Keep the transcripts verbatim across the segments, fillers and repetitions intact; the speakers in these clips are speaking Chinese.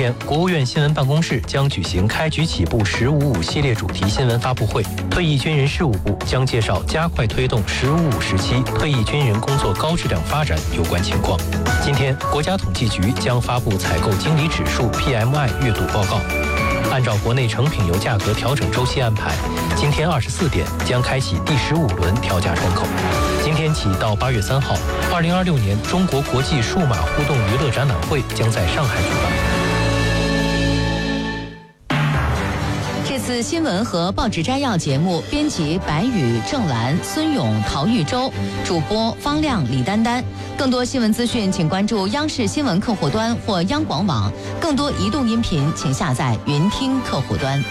天，国务院新闻办公室将举行开局起步“十五五”系列主题新闻发布会。退役军人事务部将介绍加快推动“十五五”时期退役军人工作高质量发展有关情况。今天，国家统计局将发布采购经理指数 P M I 月度报告。按照国内成品油价格调整周期安排，今天二十四点将开启第十五轮调价窗口。今天起到八月三号，二零二六年中国国际数码互动娱乐展览会将在上海举办。 这次新闻和报纸摘要节目，编辑白宇、郑兰、孙勇、陶玉洲，主播方亮、李丹丹。更多新闻资讯，请关注央视新闻客户端或央广网。更多移动音频，请下载云听客户端。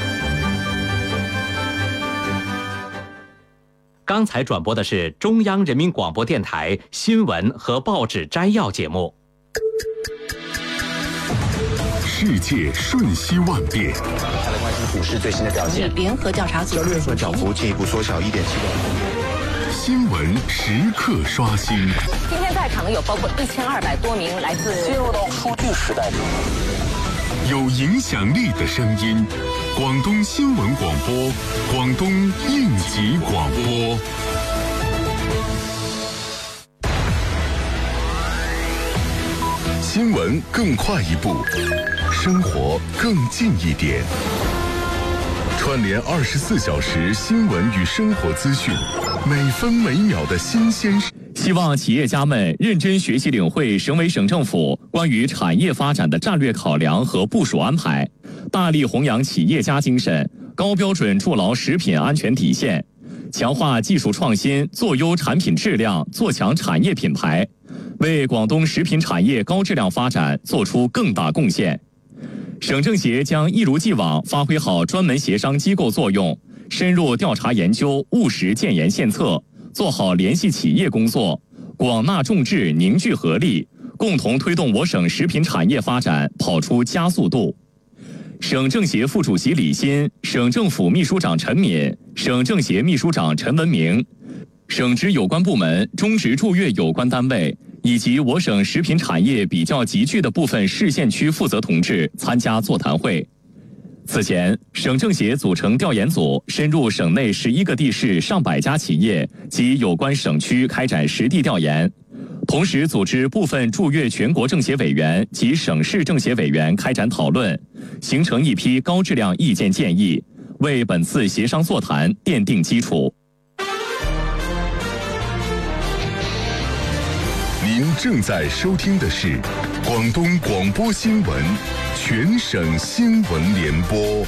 刚才转播的是中央人民广播电台新闻和报纸摘要节目。 世界瞬息万变， 它的关系股市最新的表现。 联合调查组交易份涨幅进一步缩小一点七个百分点。 新闻时刻刷新。 今天在场的有包括一千二百多名来自进入到数据时代。 有影响力的声音，广东新闻广播，广东应急广播。新闻更快一步，生活更近一点。串联二十四小时新闻与生活资讯，每分每秒的新鲜事。 希望企业家们认真学习领会省委省政府关于产业发展的战略考量和部署安排，大力弘扬企业家精神，高标准筑牢食品安全底线，强化技术创新，做优产品质量，做强产业品牌，为广东食品产业高质量发展做出更大贡献。省政协将一如既往发挥好专门协商机构作用，深入调查研究，务实建言献策，做好联系企业工作，广纳众志，凝聚合力，共同推动我省食品产业发展跑出加速度。省政协副主席李欣、省政府秘书长陈敏、省政协秘书长陈文明、省直有关部门、中直驻粤有关单位以及我省食品产业比较集聚的部分市县区负责同志参加座谈会。此前，省政协组成调研组，深入省内十一个地市上百家企业及有关省区开展实地调研，同时组织部分驻粤全国政协委员及省市政协委员开展讨论，形成一批高质量意见建议，为本次协商座谈奠定基础。 您正在收听的是广东广播新闻全省新闻联播。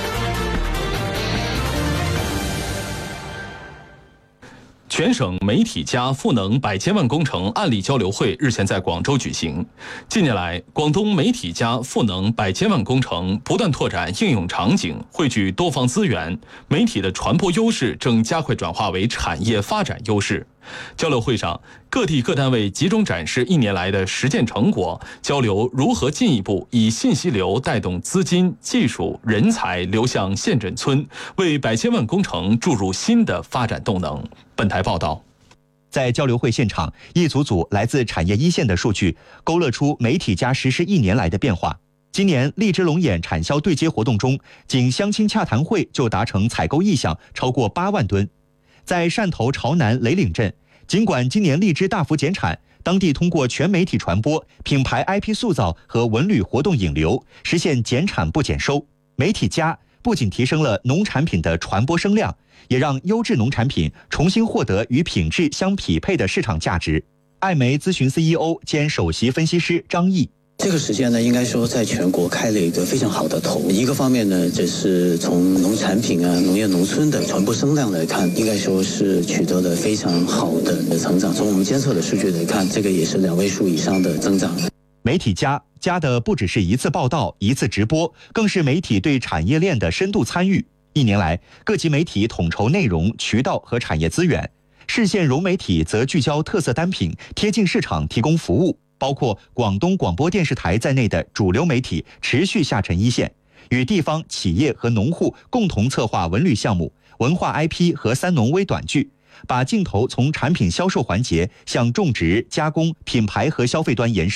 全省媒体加赋能百千万工程案例交流会日前在广州举行。近年来，广东媒体加赋能百千万工程不断拓展应用场景，汇聚多方资源，媒体的传播优势正加快转化为产业发展优势。交流会上，各地各单位集中展示一年来的实践成果，交流如何进一步以信息流带动资金、技术、人才流向县镇村，为百千万工程注入新的发展动能。本台报道。 在交流会现场，一组组来自产业一线的数据勾勒出媒体加实施一年来的变化。今年荔枝龙眼产销对接活动中，仅相亲洽谈会就达成采购意向超过八万吨。在汕头潮南雷岭镇，尽管今年荔枝大幅减产，当地通过全媒体传播、品牌 I P 塑造和文旅活动引流，实现减产不减收。媒体加不仅提升了农产品的传播声量，也让优质农产品重新获得与品质相匹配的市场价值。艾媒咨询 C E O 兼首席分析师张毅。 这个时间呢，应该说在全国开了一个非常好的头。一个方面呢，这是从农产品啊、农业农村的传播声量来看，应该说是取得了非常好的成长。从我们监测的数据来看，这个也是两位数以上的增长。 媒体加加的不只是一次报道、一次直播，更是媒体对产业链的深度参与。一年来，各级媒体统筹内容、渠道和产业资源，市县融媒体则聚焦特色单品，贴近市场提供服务。包括广东广播电视台在内的主流媒体持续下沉一线，与地方企业和农户共同策划文旅项目、文化 I P 和三农微短剧，把镜头从产品销售环节向种植、加工、品牌和消费端延伸。